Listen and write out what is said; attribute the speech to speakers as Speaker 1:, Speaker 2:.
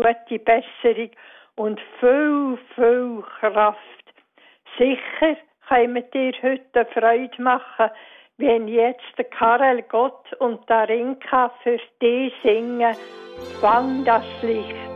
Speaker 1: gute Besserung und viel, viel Kraft. Sicher können wir dir heute Freude machen, wenn jetzt der Karel Gott und Darinka für dich singen. Fang das Licht.